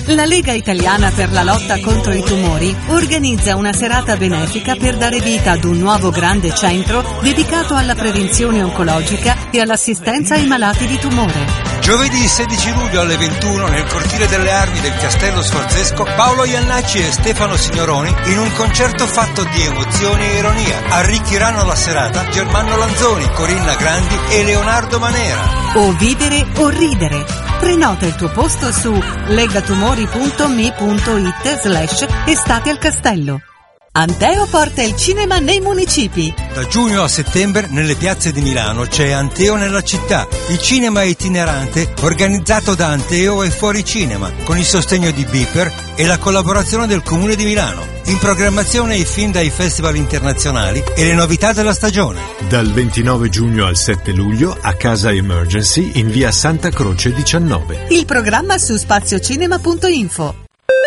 La Lega Italiana per la lotta contro i tumori organizza una serata benefica per dare vita ad un nuovo grande centro dedicato alla prevenzione oncologica e all'assistenza ai malati di tumore. Giovedì 16 luglio alle 21 nel cortile delle armi del Castello Sforzesco, Paolo Iannacci e Stefano Signoroni in un concerto fatto di emozioni e ironia. Arricchiranno la serata Germano Lanzoni, Corinna Grandi e Leonardo Manera. O vivere o ridere. Prenota il tuo posto su legatumori.me.it/estate al castello. Anteo porta il cinema nei municipi. Da giugno a settembre nelle piazze di Milano c'è Anteo nella città, il cinema itinerante organizzato da Anteo e Fuori Cinema, con il sostegno di Beeper e la collaborazione del Comune di Milano. In programmazione i film dai festival internazionali e le novità della stagione. Dal 29 giugno al 7 luglio a Casa Emergency in via Santa Croce 19. Il programma su spaziocinema.info.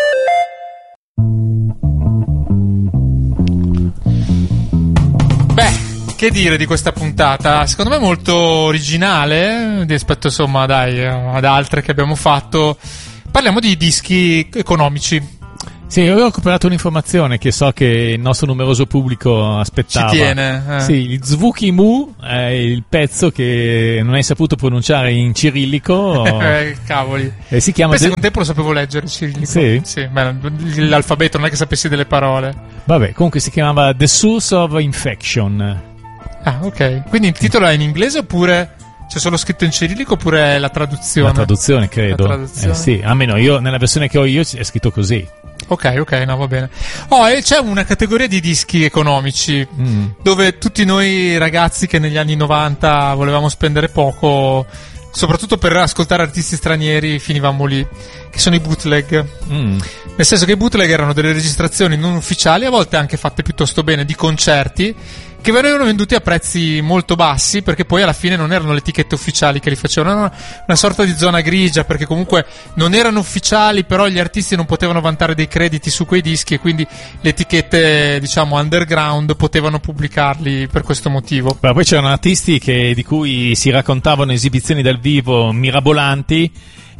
Che dire di questa puntata? Secondo me molto originale rispetto, insomma, ad altre che abbiamo fatto. Parliamo di dischi economici. Sì, io ho recuperato un'informazione che so che il nostro numeroso pubblico aspettava. Ci tiene. Sì, il Zvuki Mu è il pezzo che non hai saputo pronunciare in cirillico. Cavoli. Si chiama Penso che un tempo lo sapevo leggere cirillico. Sì? Sì, beh, l'alfabeto non è che sapessi delle parole. Vabbè, comunque si chiamava The Source of Infection. Ah, ok. Quindi il titolo è in inglese oppure c'è solo scritto in cirillico oppure è la traduzione? La traduzione, credo. La traduzione. Sì, almeno io, nella versione che ho io, è scritto così. Ok, no, va bene. E c'è una categoria di dischi economici dove tutti noi ragazzi che negli anni 90 volevamo spendere poco, soprattutto per ascoltare artisti stranieri, finivamo lì, che sono i bootleg. Nel senso che i bootleg erano delle registrazioni non ufficiali, a volte anche fatte piuttosto bene, di concerti che venivano venduti a prezzi molto bassi, perché poi alla fine non erano le etichette ufficiali che li facevano, erano una sorta di zona grigia, perché comunque non erano ufficiali, però gli artisti non potevano vantare dei crediti su quei dischi e quindi le etichette, diciamo, underground potevano pubblicarli per questo motivo. Ma poi c'erano artisti di cui si raccontavano esibizioni dal vivo mirabolanti,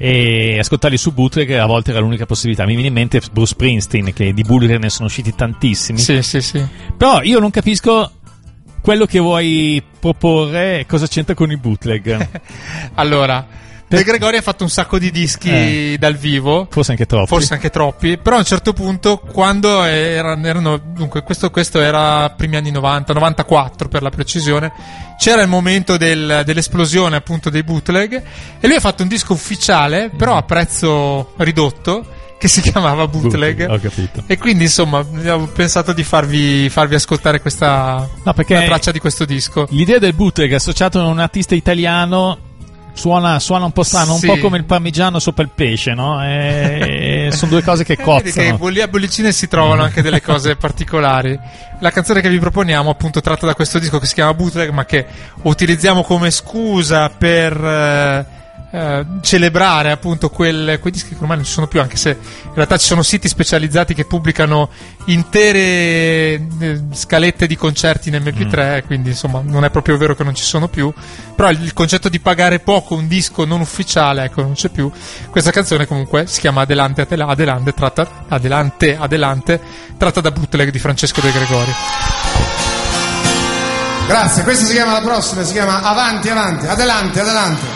e ascoltarli su bootleg a volte era l'unica possibilità. Mi viene in mente Bruce Springsteen, che di bootleg ne sono usciti tantissimi. Sì. Però io non capisco quello che vuoi proporre, cosa c'entra con i bootleg. Allora, De Gregori ha fatto un sacco di dischi dal vivo, forse anche troppi, però a un certo punto, quando erano dunque questo era primi anni 90, 94 per la precisione, c'era il momento dell'esplosione appunto dei bootleg, e lui ha fatto un disco ufficiale però a prezzo ridotto, che si chiamava Bootleg. Ho capito. E quindi insomma ho pensato di farvi ascoltare questa una traccia di questo disco. L'idea del bootleg associato a un artista italiano suona un po' strano, sì. Un po' come il parmigiano sopra il pesce, no? Sono due cose che cozzano. Che lì a Bollicine si trovano anche delle cose particolari. La canzone che vi proponiamo, appunto, tratta da questo disco che si chiama Bootleg, ma che utilizziamo come scusa per celebrare appunto quei dischi che ormai non ci sono più, anche se in realtà ci sono siti specializzati che pubblicano intere scalette di concerti in MP3, quindi insomma non è proprio vero che non ci sono più, però il concetto di pagare poco un disco non ufficiale, ecco, non c'è più. Questa canzone comunque si chiama Adelante, tratta da Bootleg di Francesco De Gregori. Grazie, questa la prossima si chiama Avanti, Adelante.